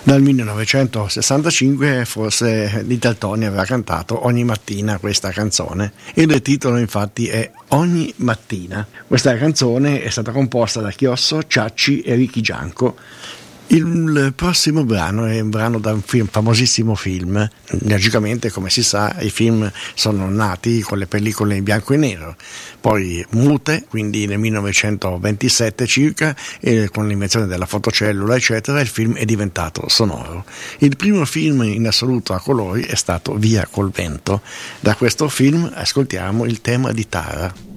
Dal 1965 forse Little Tony aveva cantato ogni mattina questa canzone. Il titolo infatti è Ogni mattina. Questa canzone è stata composta da Chiosso, Ciacci e Ricky Gianco. Il prossimo brano è un brano da un famosissimo film. Logicamente, come si sa, i film sono nati con le pellicole in bianco e nero, poi mute, quindi nel 1927 circa, e con l'invenzione della fotocellula eccetera, il film è diventato sonoro. Il primo film in assoluto a colori è stato Via col vento. Da questo film ascoltiamo il tema di Tara.